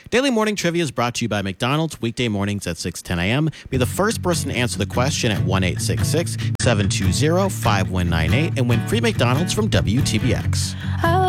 Daily Morning Trivia is brought to you by McDonald's, weekday mornings at 6:10 a.m. Be the first person to answer the question at 1-866-720-5198 and win free McDonald's from WTBX.